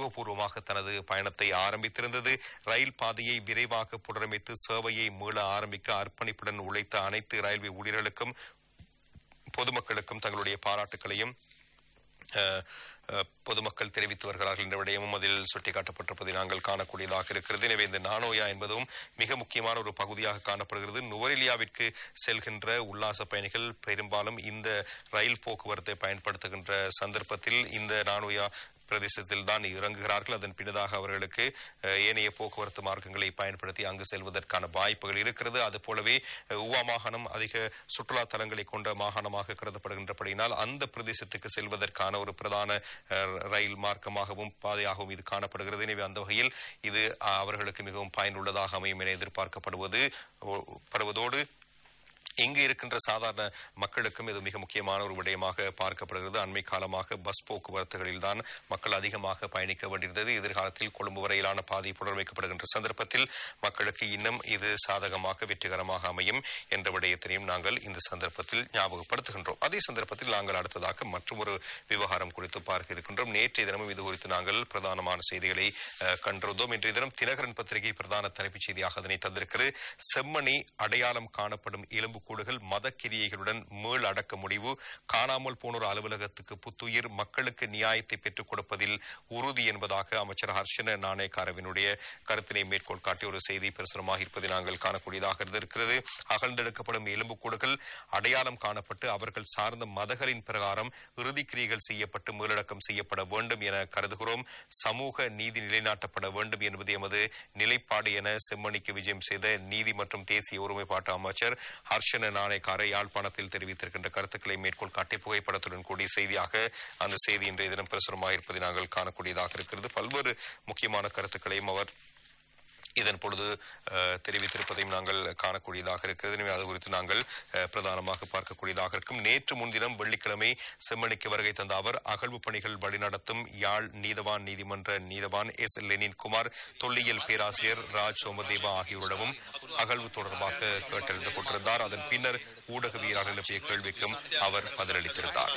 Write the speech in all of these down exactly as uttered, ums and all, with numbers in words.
உத்தியோகபூர்வமாக தனது பயணத்தை ஆரம்பித்திருந்தது. ரயில் பாதையை விரைவாக புனரமைத்து சேவையை மீள ஆரம்பிக்க அர்ப்பணிப்புடன் உழைத்த அனைத்து ரயில்வே ஊழியர்களுக்கும் பொதுமக்களுக்கும் தங்களுடைய பாராட்டுகளையும் பொதுமக்கள் தெரிவித்து வருகிறார்கள் என்ற விடயமும் அதில் சுட்டிக்காட்டப்பட்டிருப்பதை நாங்கள் காணக்கூடியதாக இருக்கிறது. எனவே இந்த நானோயா என்பதும் மிக முக்கியமான ஒரு பகுதியாக காணப்படுகிறது. நுவரெலியாவிற்கு செல்கின்ற உல்லாச பயணிகள் பெரும்பாலும் இந்த ரயில் போக்குவரத்தை பயன்படுத்துகின்ற சந்தர்ப்பத்தில் இந்த நானோயா பிரதேசத்தில் தான் இறங்குகிறார்கள். அதன் பின்னதாக அவர்களுக்கு ஏனைய போக்குவரத்து மார்க்கங்களை பயன்படுத்தி அங்கு செல்வதற்கான வாய்ப்புகள் இருக்கிறது. அது போலவே உவா மாகாணம் அதிக சுற்றுலா தலங்களை கொண்ட மாகாணமாக கருதப்படுகின்றபடியினால் அந்த பிரதேசத்துக்கு செல்வதற்கான ஒரு பிரதான ரயில் மார்க்கமாகவும் பாதையாகவும் இது காணப்படுகிறது. எனவே அந்த வகையில் இது அவர்களுக்கு மிகவும் பயனுள்ளதாக அமையும் என எதிர்பார்க்கப்படுவது படுவதோடு இங்கு இருக்கின்ற சாதாரண மக்களுக்கும் இது மிக முக்கியமான ஒரு விடயமாக பார்க்கப்படுகிறது. அண்மை காலமாக பஸ் போக்குவரத்துகளில் தான் மக்கள் அதிகமாக பயணிக்க வேண்டியிருந்தது. எதிர்காலத்தில் கொழும்பு வரையிலான பாதை புனரமைக்கப்படுகின்ற சந்தர்ப்பத்தில் மக்களுக்கு இன்னும் இது சாதகமாக வெற்றிகரமாக அமையும் என்ற விடயத்தினையும் நாங்கள் இந்த சந்தர்ப்பத்தில் ஞாபகப்படுத்துகின்றோம். அதே சந்தர்ப்பத்தில் நாங்கள் அடுத்ததாக மற்றொரு விவகாரம் குறித்து பார்க்க இருக்கின்றோம். நேற்றைய தினமும் இது குறித்து நாங்கள் பிரதானமான செய்திகளை கண்டிருந்தோம். இன்றைய தினம் தினகரன் பத்திரிகை பிரதான தலைப்புச் செய்தியாக அதனை தந்திருக்கிறது. செம்மணி அடையாளம் காணப்படும் எலும்பு கூடுகள் மதக்கிரியைகளுடன் மீள் அடக்க முடிவு, காணாமல் போனோர் அலுவலகத்துக்கு புத்துயிர், மக்களுக்கு நியாயத்தை பெற்றுக் கொடுப்பதில் உறுதி என்பதாக அமைச்சர் ஹர்ஷன நாணயக்காரவினுடைய கருத்தினை மேற்கோள் காட்டி ஒரு செய்தி பிரசுரமாக இருப்பதை நாங்கள் காணக்கூடியதாக இருக்கிறது. அகழ்ந்தெடுக்கப்படும் எலும்புக்கூடுகள் அடையாளம் காணப்பட்டு அவர்கள் சார்ந்த மதங்களின் பிரகாரம் இறுதிக்கிரியைகள் செய்யப்பட்டு மீளடக்கம் செய்யப்பட வேண்டும் என கருதுகிறோம். சமூக நீதி நிலைநாட்டப்பட வேண்டும் என்பது எமது நிலைப்பாடு என செம்மணிக்கு விஜயம் செய்த நீதி மற்றும் தேசிய ஒருமைப்பாட்டு அமைச்சர் ஹர்ஷ நாணயக்கார யாழ்ப்பாணத்தில் தெரிவித்திருக்கின்ற கருத்துக்களை மேற்கோள் காட்டி புகைப்படத்துடன் கூடிய செய்தியாக அந்த செய்தி இன்றைய தினம் பிரசுரமாக இருப்பதை நாங்கள் காணக்கூடியதாக இருக்கிறது. பல்வேறு முக்கியமான கருத்துக்களையும் அவர் இதன் பொழுது தெரிவித்திருப்பதையும் நாங்கள் காணக்கூடியதாக இருக்கிறது. எனவே அது குறித்து நாங்கள் பிரதானமாக பார்க்கக்கூடியதாக இருக்கும். நேற்று முன்தினம் வெள்ளிக்கிழமை செம்மணிக்கு வருகை தந்த அவர் அகழ்வு பணிகள் வழிநடத்தும் யாழ் நீதவான் நீதிமன்ற நீதவான் எஸ் லெனின் குமார், தொல்லியல் பேராசிரியர் ராஜ் சோமதேவா ஆகியோரிடமும் அகழ்வு தொடர்பாக கேட்டறிந்து கொண்டிருந்தார். அதன் பின்னர் ஊடகவியலாளர் எழுப்பிய கேள்விக்கும் அவர் பதிலளித்திருந்தார்.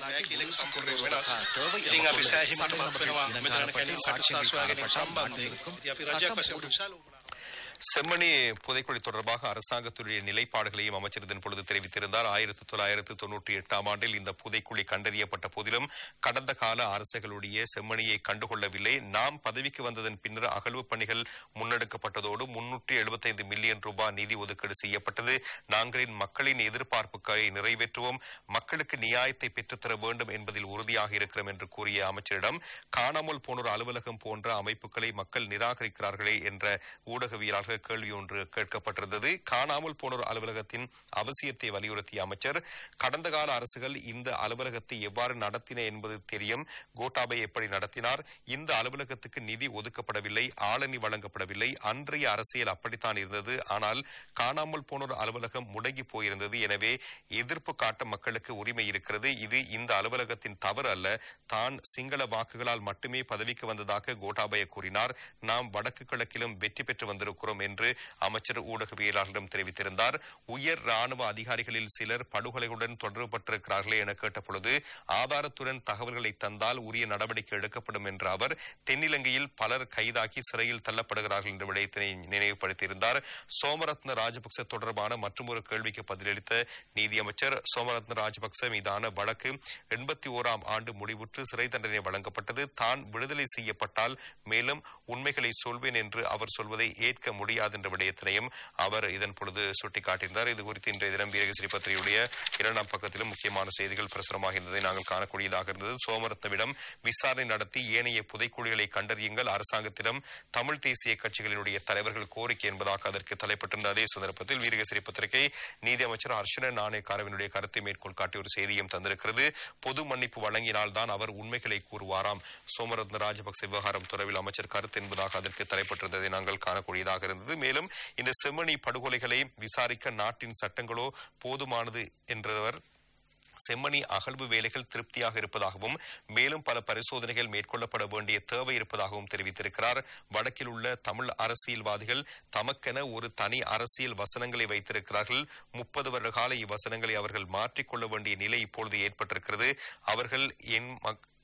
செம்மணி புதைக்குழி தொடர்பாக அரசாங்கத்துடைய நிலைப்பாடுகளையும் அமைச்சர் இதன் பொழுது தெரிவித்திருந்தார். ஆயிரத்தி தொள்ளாயிரத்தி தொன்னூற்றி எட்டாம் ஆண்டில் இந்த புதைக்குழி கண்டறியப்பட்ட போதிலும் கடந்த கால அரசுகளுடைய செம்மணியை கண்டுகொள்ளவில்லை. நாம் பதவிக்கு வந்ததன் பின்னர் அகழ்வு பணிகள் முன்னெடுக்கப்பட்டதோடு முன்னூற்றி எழுபத்தி ஐந்து மில்லியன் ரூபாய் நிதி ஒதுக்கீடு செய்யப்பட்டது. நாங்களின் மக்களின் எதிர்பார்ப்புகளை நிறைவேற்றுவோம், மக்களுக்கு நியாயத்தை பெற்றுத்தர வேண்டும் என்பதில் உறுதியாக இருக்கிறோம் என்று கூறிய அமைச்சரிடம் காணாமல் போனோர் அலுவலகம் போன்ற அமைப்புகளை மக்கள் நிராகரிக்கிறார்களே என்ற ஊடகவியலாளர்கள் கேள்வி ஒன்று கேட்கப்பட்டிருந்தது. காணாமல் போனோர் அலுவலகத்தின் அவசியத்தை வலியுறுத்திய அமைச்சர், கடந்த கால அரசுகள் இந்த அலுவலகத்தை எவ்வாறு நடத்தின என்பது தெரியும். கோட்டாபய எப்படி நடத்தினார்? இந்த அலுவலகத்துக்கு நிதி ஒதுக்கப்படவில்லை, ஆளணி வழங்கப்படவில்லை. அன்றைய அரசியல் அப்படித்தான் இருந்தது. ஆனால் காணாமல் போனோர் அலுவலகம் முடங்கி போயிருந்தது. எனவே எதிர்ப்பு காட்ட மக்களுக்கு உரிமை இருக்கிறது. இது இந்த அலுவலகத்தின் தவறு அல்ல. தான் சிங்கள வாக்குகளால் மட்டுமே பதவிக்கு வந்ததாக கோட்டாபய கூறினார். நாம் வடக்கு கிழக்கிலும் வெற்றி பெற்று வந்திருக்கிறோம் என்று அமைச்சர் ஊடகவியலாளரிடம் தெரிவித்திருந்தார். உயர் ராணுவ அதிகாரிகளில் சிலர் படுகொலைகளுடன் தொடர்பட்டிருக்கிறார்களே என கேட்டபொழுது ஆதாரத்துடன் தகவல்களை தந்தால் உரிய நடவடிக்கை எடுக்கப்படும் என்ற அவர், தென்னிலங்கையில் பலர் கைதாக்கி சிறையில் தள்ளப்படுகிறார்கள் என்ற விடயத்தினை நினைவுபடுத்தியிருந்தார். சோமரத்ன ராஜபக்ச தொடர்பான மற்றொரு கேள்விக்கு பதிலளித்த நீதியமைச்சர், சோமரத்ன ராஜபக்ச மீதான வழக்கு எண்பத்தி ஓராம் ஆண்டு முடிவுற்று சிறை தண்டனை வழங்கப்பட்டது. தான் விடுதலை செய்யப்பட்டால் மேலும் உண்மைகளை சொல்வேன் என்று அவர் சொல்வதை ஏற்க முடியாது என்ற விடயத்தினையும் அவர் இதன் பொழுது சுட்டிக்காட்டியிருந்தார். இது குறித்து இன்றைய தினம் வீரகேசரி பத்திரிகையுடைய இரண்டாம் பக்கத்திலும் முக்கியமான செய்திகள் பிரசுரமாக இருந்ததை நாங்கள் காணக்கூடியதாக இருந்தது. சோமரத்னவிடம் விசாரணை நடத்தி ஏனைய புதைக்குழிகளை கண்டறியுங்கள், அரசாங்கத்திடம் தமிழ் தேசிய கட்சிகளினுடைய தலைவர்கள் கோரிக்கை என்பதாக அதற்கு தலைப்பட்டிருந்த அதே சந்தர்ப்பத்தில் வீரகேசரி பத்திரிகை நீதி அமைச்சர் ஹர்ஷன நாணயக்காரவினுடைய கருத்தை மேற்கோள் காட்டி ஒரு செய்தியும் தந்திருக்கிறது. பொது மன்னிப்பு வழங்கினால்தான் அவர் உண்மைகளை கூறுவாராம். சோமரத்ன ராஜபக்ச விவகாரம் தொடர்பில் அமைச்சர் கருத்து என்பதாக அதற்கு தலைப்பட்டிருந்ததை நாங்கள் காணக்கூடியதாக இருந்தது. மேலும் இந்த செம்மணி படுகொலைகளை விசாரிக்க நாட்டின் சட்டங்களோ போதுமானது என்றவர் செம்மணி அகழ்வு வேலைகள் திருப்தியாக இருப்பதாகவும் மேலும் பல பரிசோதனைகள் மேற்கொள்ளப்பட வேண்டிய தேவை இருப்பதாகவும் தெரிவித்திருக்கிறார். வடக்கில் உள்ள தமிழ் அரசியல்வாதிகள் தமக்கென ஒரு தனி அரசியல் வசனங்களை வைத்திருக்கிறார்கள். முப்பது வருட கால இவ்வசனங்களை அவர்கள் மாற்றிக்கொள்ள வேண்டிய நிலை இப்பொழுது ஏற்பட்டிருக்கிறது. அவர்கள் என்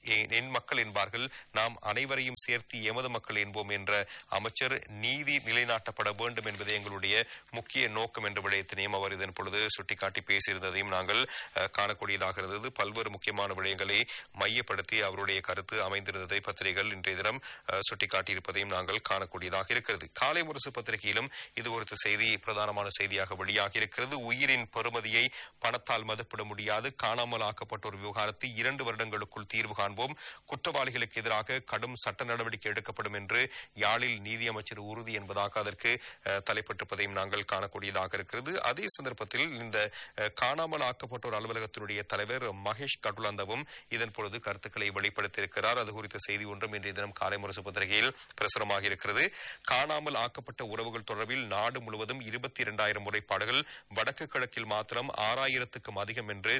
என் மக்கள் என்பார்கள், நாம் அனைவரையும் சேர்த்து எமது மக்கள் என்போம் என்ற அமைச்சர் நீதி நிலைநாட்டப்பட வேண்டும் என்பதே எங்களுடைய முக்கிய நோக்கம் என்ற விடயத்தினையும் அவர் இதன் பொழுது சுட்டிக்காட்டி பேசியிருந்ததையும் நாங்கள் காணக்கூடியதாக இருந்தது. பல்வேறு முக்கியமான விடயங்களை மையப்படுத்தி அவருடைய கருத்து அமைந்திருந்ததை பத்திரிகைகள் இன்றைய தினம் சுட்டிக்காட்டியிருப்பதையும் நாங்கள் காணக்கூடியதாக இருக்கிறது. காலை முரசு பத்திரிகையிலும் இது குறித்த செய்தி பிரதானமான செய்தியாக வெளியாகி இருக்கிறது. உயிரின் பெறுமதியை பணத்தால் மதிப்பிட முடியாது, காணாமல் ஆக்கப்பட்டோர் விவகாரத்தை இரண்டு வருடங்களுக்குள் தீர்வு காண்போம், குற்றவாளிகளுக்கு எதிராக கடும் சட்ட நடவடிக்கை எடுக்கப்படும் என்று யாழில் நீதியமைச்சர் உறுதி என்பதாக அதற்கு தலைப்பட்டிருப்பதையும் நாங்கள் காணக்கூடியதாக இருக்கிறது. அதே சந்தர்ப்பத்தில் இந்த காணாமல் ஆக்கப்பட்டோர் அலுவலகத்தினுடைய தலைவர் மகேஷ் கட்டுலந்தவும் இதன் பொழுது கருத்துக்களை வெளிப்படுத்தியிருக்கிறார். அது குறித்த செய்தி ஒன்றும் இன்றைய தினம் காலை முரசு பத்திரிகையில் பிரசுரமாக இருக்கிறது. காணாமல் ஆக்கப்பட்ட உறவுகள் தொடர்பில் நாடு முழுவதும் இருபத்தி இரண்டாயிரம் முறைப்பாடுகள், வடக்கு கிழக்கில் மாத்திரம் ஆறாயிரத்துக்கும் அதிகம் என்று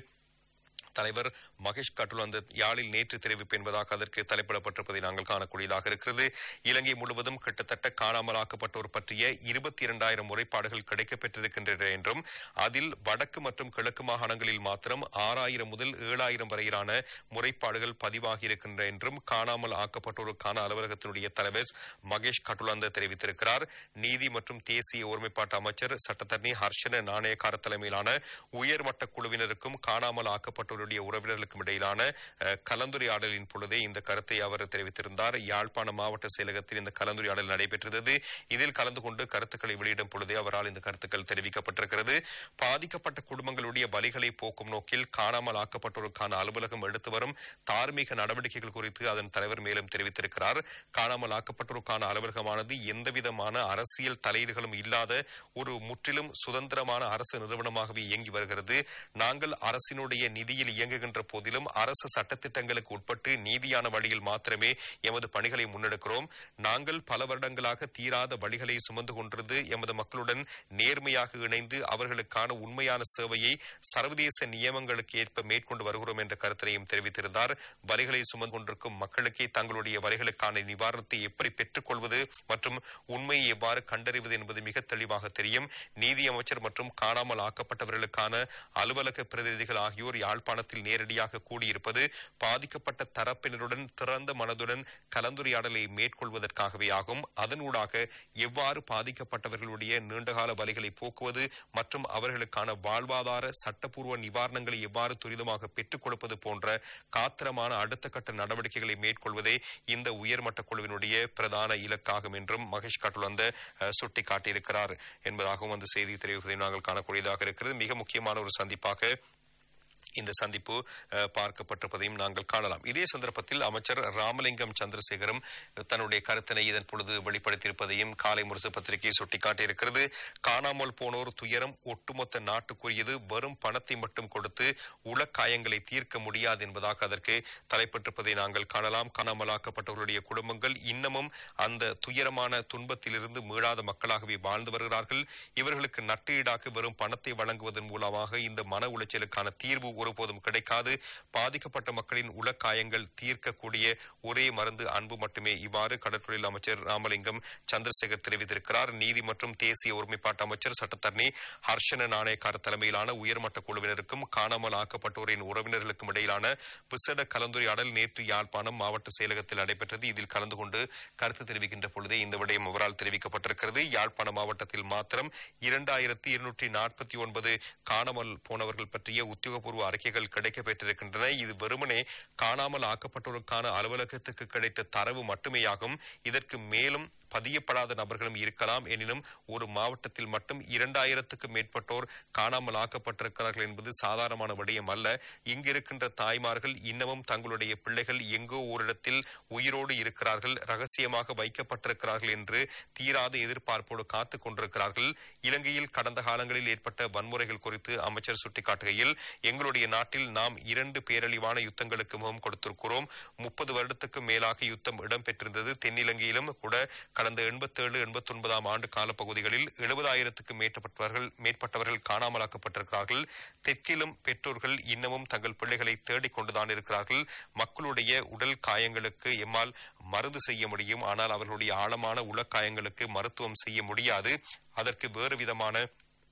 தலைவர் மகேஷ் கட்டுலந்த யாழில் நேற்று தெரிவிப்பு என்பதாக அதற்கு தலைப்பிடப்பட்டிருப்பதை நாங்கள் காணக்கூடியதாக இருக்கிறது. இலங்கை முழுவதும் கிட்டத்தட்ட காணாமல் ஆக்கப்பட்டோர் பற்றிய இருபத்தி இரண்டாயிரம் முறைப்பாடுகள் கிடைக்கப்பெற்றிருக்கின்றன என்றும் அதில் வடக்கு மற்றும் கிழக்கு மாகாணங்களில் மாத்திரம் ஆறாயிரம் முதல் ஏழாயிரம் வரையிலான முறைப்பாடுகள் பதிவாகி இருக்கின்றன என்றும் காணாமல் ஆக்கப்பட்டோருக்கான அலுவலகத்தினுடைய தலைவர் மகேஷ் கட்டுலந்த தெரிவித்திருக்கிறார். நீதி மற்றும் தேசிய ஒருமைப்பாட்டு அமைச்சர் சட்டத்தரணி ஹர்ஷன நாணயக்கார தலைமையிலான உயர்மட்ட குழுவினருக்கும் காணாமல் ஆக்கப்பட்டோர் உறவினர்களுக்கும் இடையிலான கலந்துரையாடலின் பொழுதே இந்த கருத்தை அவர் தெரிவித்திருந்தார். யாழ்ப்பாண மாவட்ட செயலகத்தில் இந்த கலந்துரையாடல் நடைபெற்றது. இதில் கலந்து கொண்டு கருத்துக்களை வெளியிடும் பொழுதே அவரால் இந்த கருத்துக்கள் தெரிவிக்கப்பட்டிருக்கிறது. பாதிக்கப்பட்ட குடும்பங்களுடைய வலிகளை போக்கும் நோக்கில் காணாமல் ஆக்கப்பட்டோருக்கான அலுவலகம் எடுத்து வரும் தார்மீக நடவடிக்கைகள் குறித்து அதன் தலைவர் மேலும் தெரிவித்திருக்கிறார். காணாமல் ஆக்கப்பட்டோருக்கான அலுவலகமானது எந்தவிதமான அரசியல் தலையீடுகளும் இல்லாத ஒரு முற்றிலும் சுதந்திரமான அரசு நிறுவனமாகவே இயங்கி வருகிறது. நாங்கள் அரசினுடைய நிதியில் இயங்குகின்ற போதிலும் அரசு சட்டத்திட்டங்களுக்கு உட்பட்டு நீதியான வழியில் மாத்திரமே எமது பணிகளை முன்னெடுக்கிறோம். நாங்கள் பல வருடங்களாக தீராத வழிகளை சுமந்து கொண்டிருந்து எமது மக்களுடன் நேர்மையாக இணைந்து அவர்களுக்கான உண்மையான சேவையை சர்வதேச நியமங்களுக்கு ஏற்ப மேற்கொண்டு வருகிறோம் என்ற கருத்தையும் தெரிவித்திருந்தார். வரிகளை சுமந்து கொண்டிருக்கும் மக்களுக்கே தங்களுடைய வரிகளுக்கான நிவாரணத்தை எப்படி பெற்றுக் கொள்வது மற்றும் உண்மையை எவ்வாறு கண்டறிவது என்பது மிக தெளிவாக தெரியும். நீதியமைச்சர் மற்றும் காணாமல் ஆக்கப்பட்டவர்களுக்கான அலுவலக பிரதிநிதிகள் ஆகியோர் யாழ்ப்பாணத்தில் நேரடியாக கூடியிருப்பது பாதிக்கப்பட்ட தரப்பினருடன் திறந்த மனதுடன் கலந்துரையாடலை மேற்கொள்வதற்காகவே ஆகும். அதனூடாக எவ்வாறு பாதிக்கப்பட்டவர்களுடைய நீண்டகால வலிகளை போக்குவது மற்றும் அவர்களுக்கான வாழ்வாதார சட்டப்பூர்வ நிவாரணங்களை எவ்வாறு துரிதமாக பெற்றுக் கொடுப்பது போன்ற காத்திரமான அடுத்த கட்ட நடவடிக்கைகளை மேற்கொள்வதே இந்த உயர்மட்ட குழுவினுடைய பிரதான இலக்காகும் என்றும் மகேஷ் கட்டுலந்த சுட்டிக்காட்டியிருக்கிறார் என்பதாகவும் அந்த செய்தி தெரிவிப்பதை நாங்கள் காணக்கூடியதாக இருக்கிறது. மிக முக்கியமான ஒரு சந்திப்பாக இந்த சந்திப்பு பார்க்கப்பட்டிருப்பதையும் நாங்கள் காணலாம். இதே சந்தர்ப்பத்தில் அமைச்சர் ராமலிங்கம் சந்திரசேகரும் தன்னுடைய கருத்தினை இதன் பொழுது வெளிப்படுத்தியிருப்பதையும் காலை முரசு பத்திரிகை சுட்டிக்காட்டியிருக்கிறது. காணாமல் போனோர் துயரம் ஒட்டுமொத்த நாட்டுக்குரியது, வெறும் பணத்தை மட்டும் கொடுத்து உளக்காயங்களை தீர்க்க முடியாது என்பதாக அதற்கு தலைப்பட்டிருப்பதை நாங்கள் காணலாம். காணாமலாக்கப்பட்டவர்களுடைய குடும்பங்கள் இன்னமும் அந்த துயரமான துன்பத்திலிருந்து மீளாத மக்களாகவே வாழ்ந்து வருகிறார்கள். இவர்களுக்கு நட்டீடாக வெறும் பணத்தை வழங்குவதன் மூலமாக இந்த மன உளைச்சலுக்கான தீர்வு ஒருபோதும் கிடைக்காது. பாதிக்கப்பட்ட மக்களின் உளக்காயங்கள் தீர்க்கக்கூடிய ஒரே மருந்து அன்பு மட்டுமே. இவ்வாறு கடற்றொழில் அமைச்சர் ராமலிங்கம் சந்திரசேகர் தெரிவித்திருக்கிறார். நீதி மற்றும் தேசிய ஒருமைப்பாட்டு அமைச்சர் சட்டத்தரணி ஹர்ஷன நாணயக்கார தலைமையிலான உயர்மட்ட குழுவினருக்கும் காணாமல் ஆக்கப்பட்டோரின் உறவினர்களுக்கும் இடையிலான விசேட கலந்துரையாடல் நேற்று யாழ்ப்பாணம் மாவட்ட செயலகத்தில் நடைபெற்றது. இதில் கலந்து கொண்டு கருத்து தெரிவிக்கின்ற பொழுதே இந்த விடயம் அவரால் தெரிவிக்கப்பட்டிருக்கிறது. யாழ்ப்பாண மாவட்டத்தில் மாத்திரம் இரண்டாயிரத்தி இருநூற்றி நாற்பத்தி ஒன்பது காணாமல் போனவர்கள் பற்றிய உத்தியோகபூர்வ அறிக்கைகள் கிடைக்கப்பெற்றிருக்கின்றன. இது வெறுமனே காணாமல் ஆக்கப்பட்டோருக்கான அலுவலகத்துக்கு கிடைத்த தரவு மட்டுமேயாகும். இதற்கு மேலும் பதியப்படாத நபர்களும் இருக்கலாம். எனினும் ஒரு மாவட்டத்தில் மட்டும் இரண்டாயிரத்துக்கும் மேற்பட்டோர் காணாமல் ஆக்கப்பட்டிருக்கிறார்கள் என்பது சாதாரணமான விடயம் அல்ல. இங்கிருக்கின்ற தாய்மார்கள் இன்னமும் தங்களுடைய பிள்ளைகள் எங்கோ ஓரிடத்தில் உயிரோடு இருக்கிறார்கள், ரகசியமாக வைக்கப்பட்டிருக்கிறார்கள் என்று தீராத எதிர்பார்ப்போடு காத்துக் கொண்டிருக்கிறார்கள். இலங்கையில் கடந்த காலங்களில் ஏற்பட்ட வன்முறைகள் குறித்து அமைச்சர் சுட்டிக்காட்டுகையில், எங்களுடைய நாட்டில் நாம் இரண்டு பேரழிவான யுத்தங்களுக்கு முகம் கொடுத்திருக்கிறோம். முப்பது வருடத்துக்கும் மேலாக யுத்தம் இடம்பெற்றிருந்தது. தென்னிலங்கையிலும் கூட கடந்த எண்பத்தி ஏழு எண்பத்தி ஒன்பதாம் ஆண்டு காலப்பகுதிகளில் எழுபதாயிரத்துக்கும் மேற்பட்டவர்கள் மேற்பட்டவர்கள் காணாமலாக்கப்பட்டிருக்கிறார்கள். தெற்கிலும் பெற்றோர்கள் இன்னமும் தங்கள் பிள்ளைகளை தேடிக் கொண்டுதான் இருக்கிறார்கள். மக்களுடைய உடல் காயங்களுக்கு எம்மால் மருந்து செய்ய முடியும், ஆனால் அவர்களுடைய ஆழமான உளக்காயங்களுக்கு மருத்துவம் செய்ய முடியாது. அதற்கு வேறு விதமான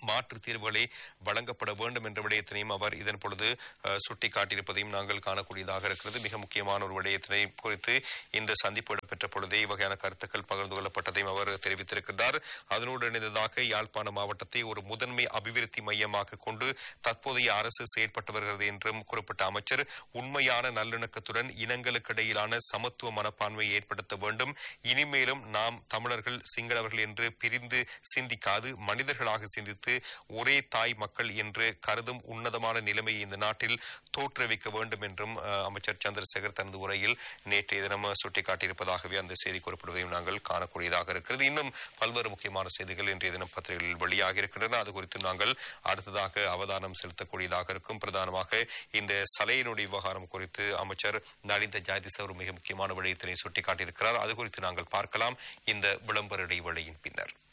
மாற்று தீர்வுகளை வழங்கப்பட வேண்டும் என்ற விடயத்தினையும் அவர் இதன் பொழுது சுட்டிக்காட்டியிருப்பதையும் நாங்கள் காணக்கூடியதாக இருக்கிறது. மிக முக்கியமான ஒரு விடயத்தினை குறித்து இந்த சந்திப்பு இடம்பெற்ற பொழுதே வகையான கருத்துக்கள் பகிர்ந்து கொள்ளப்பட்டதையும் அவர் தெரிவித்திருக்கிறார். அதனோடு இணைந்ததாக யாழ்ப்பாண மாவட்டத்தை ஒரு முதன்மை அபிவிருத்தி மையமாக கொண்டு தற்போதைய அரசு செயற்பட்டு வருகிறது என்றும் குறிப்பிட்ட அமைச்சர், உண்மையான நல்லிணக்கத்துடன் இனங்களுக்கு இடையிலான சமத்துவ மனப்பான்மையை ஏற்படுத்த வேண்டும். இனிமேலும் நாம் தமிழர்கள் சிங்களவர்கள் என்று பிரிந்து சிந்திக்காது மனிதர்களாக சிந்தித்து ஒரே தாய் மக்கள் என்று கருதும் உன்னதமான நிலைமையை இந்த நாட்டில் தோற்றுவிக்க வேண்டும் என்றும் அமைச்சர் சந்திரசேகர் தனது உரையில் நேற்றைய தினம் சுட்டிக்காட்டியிருப்பதாகவே அந்த செய்தி குறிப்பிடுவதையும் நாங்கள் காணக்கூடியதாக இருக்கிறது. இன்னும் பல்வேறு முக்கியமான செய்திகள் இன்றைய தினம் பத்திரிகைகளில் வெளியாக இருக்கின்றன. அது குறித்து நாங்கள் அடுத்ததாக அவதானம் செலுத்தக்கூடியதாக இருக்கும். பிரதானமாக இந்த சலையினுடைய விவகாரம் குறித்து அமைச்சர் நலிந்த ஜாயதிச ஒரு மிக முக்கியமான விடயத்தினை சுட்டிக்காட்டியிருக்கிறார். அது குறித்து நாங்கள் பார்க்கலாம் இந்த விளம்பர இடைவேளையின் பின்னர்.